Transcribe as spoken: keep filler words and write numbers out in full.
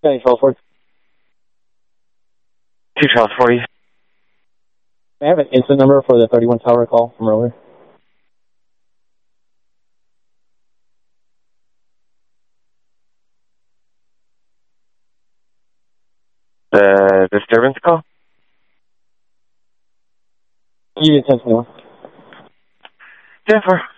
County Charles Ford. Two Charles forty. May I have an incident number for the thirty-one tower call from earlier? The disturbance call? You did ten twenty-one. ten four.